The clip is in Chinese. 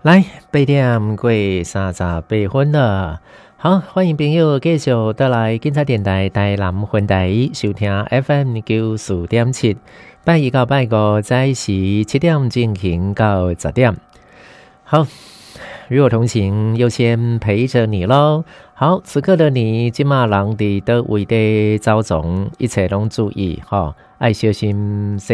来8点过38分了，好，欢迎朋友继续倒来警察电台台南分台收听 FM94.7，拜一到拜五在时7点进行到10点。好，与我同行，优先陪着你咯。好，此刻的你，今嘛人伫倒位地走总，一切拢注意，爱小心。